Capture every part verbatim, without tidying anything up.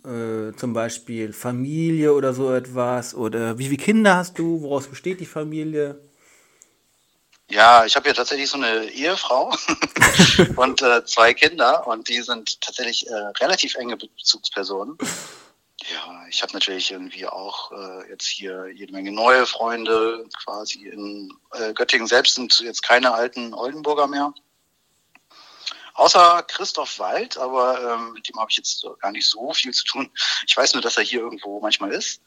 äh, zum Beispiel Familie oder so etwas? Oder wie viele Kinder hast du? Woraus besteht die Familie? Ja, ich habe ja tatsächlich so eine Ehefrau und äh, zwei Kinder und die sind tatsächlich äh, relativ enge Bezugspersonen. Ja, ich habe natürlich irgendwie auch äh, jetzt hier jede Menge neue Freunde. Quasi in äh, Göttingen selbst sind jetzt keine alten Oldenburger mehr. Außer Christoph Wald, aber ähm, mit dem habe ich jetzt gar nicht so viel zu tun. Ich weiß nur, dass er hier irgendwo manchmal ist.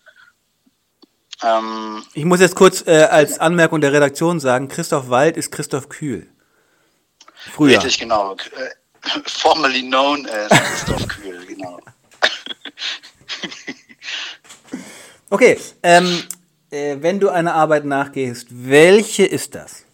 Ähm, Ich muss jetzt kurz äh, als Anmerkung der Redaktion sagen, Christoph Wald ist Christoph Kühl. Früher. Richtig, genau. Äh, formerly known as Christoph Kühl, genau. Okay, ähm, äh, wenn du einer Arbeit nachgehst, welche ist das?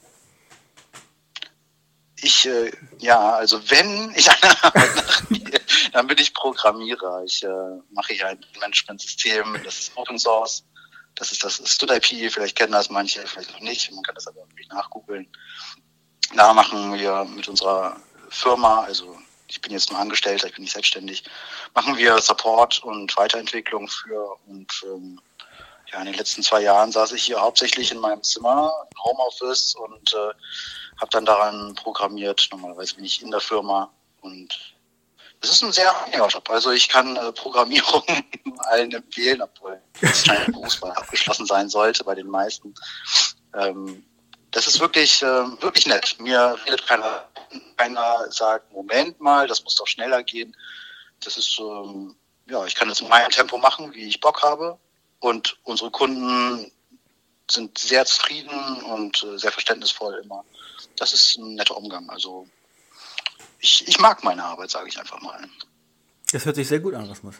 Ich, äh, ja, also wenn ich einer Arbeit nachgehe, dann bin ich Programmierer. Ich äh, mache hier ein Managementsystem, das ist Open Source. Das ist das StudIP, vielleicht kennen das manche, vielleicht auch nicht. Man kann das aber irgendwie nachgoogeln. Da machen wir mit unserer Firma, also ich bin jetzt nur Angestellter, ich bin nicht selbstständig, machen wir Support und Weiterentwicklung für. Und ähm, ja, in den letzten zwei Jahren saß ich hier hauptsächlich in meinem Zimmer, im Homeoffice und äh, habe dann daran programmiert. Normalerweise bin ich in der Firma und es ist ein sehr angenehmer Job. Also ich kann äh, Programmierung allen empfehlen, obwohl es scheint Berufswahl abgeschlossen sein sollte bei den meisten. Ähm, das ist wirklich, äh, wirklich nett. Mir redet keiner, keiner sagt, Moment mal, das muss doch schneller gehen. Das ist, ähm, ja, ich kann das in meinem Tempo machen, wie ich Bock habe. Und unsere Kunden sind sehr zufrieden und äh, sehr verständnisvoll immer. Das ist ein netter Umgang. Also ich, ich mag meine Arbeit, sage ich einfach mal. Das hört sich sehr gut an, Rasmus.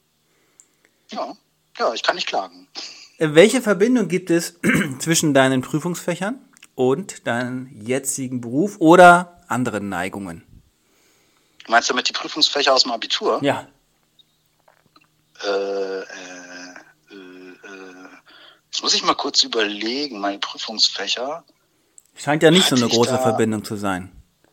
Ja, ja, ich kann nicht klagen. Welche Verbindung gibt es zwischen deinen Prüfungsfächern und deinem jetzigen Beruf oder anderen Neigungen? Meinst du mit die Prüfungsfächer aus dem Abitur? Ja. Äh, äh, äh, äh, jetzt muss ich mal kurz überlegen, meine Prüfungsfächer. Scheint ja nicht so eine Hatte ich große da- Verbindung zu sein.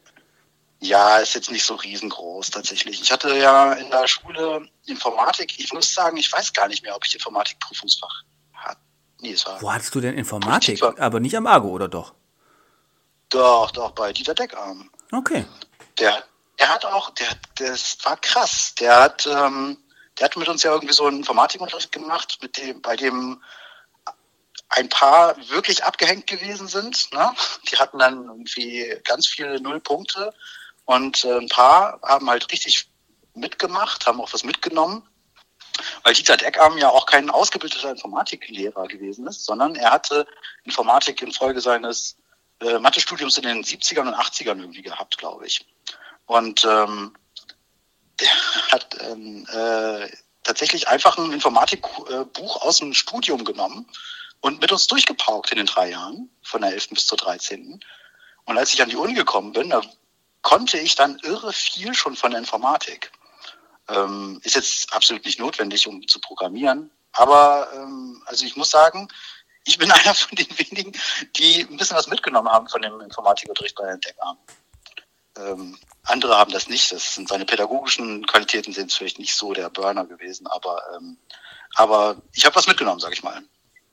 Ja, ist jetzt nicht so riesengroß tatsächlich. Ich hatte ja in der Schule Informatik. Ich muss sagen, ich weiß gar nicht mehr, ob ich Informatik-Prüfungsfach hatte. Nee, es war Wo hattest du denn Informatik? Politik. Aber nicht am Argo, oder doch? Doch, doch, bei Dieter Deckarm. Okay. Der, der hat auch, der, das war krass. Der hat, ähm, der hat mit uns ja irgendwie so einen Informatikunterricht gemacht, mit dem, bei dem ein paar wirklich abgehängt gewesen sind. Ne? Die hatten dann irgendwie ganz viele Nullpunkte und äh, ein paar haben halt richtig mitgemacht, haben auch was mitgenommen, weil Dieter Deckarm ja auch kein ausgebildeter Informatiklehrer gewesen ist, sondern er hatte Informatik infolge seines äh, Mathestudiums in den siebzigern und achtzigern irgendwie gehabt, glaube ich. Und ähm, der hat ähm, äh, tatsächlich einfach ein Informatikbuch aus dem Studium genommen und mit uns durchgepaukt in den drei Jahren, von der elften bis zur dreizehnten. Und als ich an die Uni gekommen bin, da konnte ich dann irre viel schon von der Informatik. Ähm, ist jetzt absolut nicht notwendig, um zu programmieren. Aber ähm, also ich muss sagen, ich bin einer von den wenigen, die ein bisschen was mitgenommen haben von dem Informatikunterricht bei Herrn Deckarm. Ähm, andere haben das nicht. Das sind seine pädagogischen Qualitäten, sind vielleicht nicht so der Burner gewesen, aber, ähm, aber ich habe was mitgenommen, sage ich mal.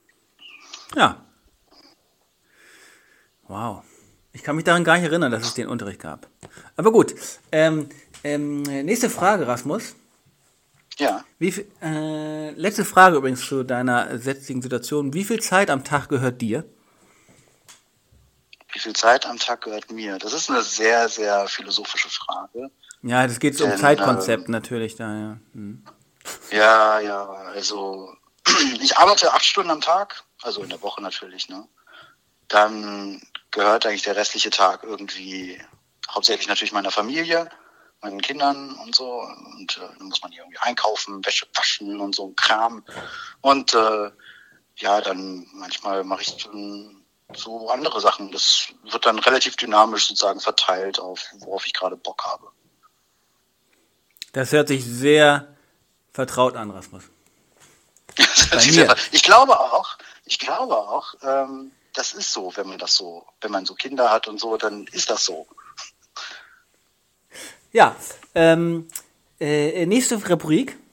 Ja. Wow. Ich kann mich daran gar nicht erinnern, dass es den Unterricht gab. Aber gut. Ähm, ähm, nächste Frage, Rasmus. Ja. Wie viel, äh, letzte Frage übrigens zu deiner jetzigen Situation. Wie viel Zeit am Tag gehört dir? Wie viel Zeit am Tag gehört mir? Das ist eine sehr, sehr philosophische Frage. Ja, das geht um Denn, Zeitkonzept ähm, natürlich. Da, ja. Hm. Ja, ja, also ich arbeite acht Stunden am Tag, also in der Woche natürlich, ne? Dann gehört eigentlich der restliche Tag irgendwie hauptsächlich natürlich meiner Familie, meinen Kindern und so. Und äh, dann muss man hier irgendwie einkaufen, Wäsche waschen und so ein Kram. Und äh, ja, dann manchmal mache ich dann so andere Sachen. Das wird dann relativ dynamisch sozusagen verteilt auf, worauf ich gerade Bock habe. Das hört sich sehr vertraut an, Rasmus. Bei mir. Ich glaube auch, ich glaube auch, ähm, das ist so, wenn man das so, wenn man so Kinder hat und so, dann ist das so. Ja, ähm, äh, nächste Rubrik.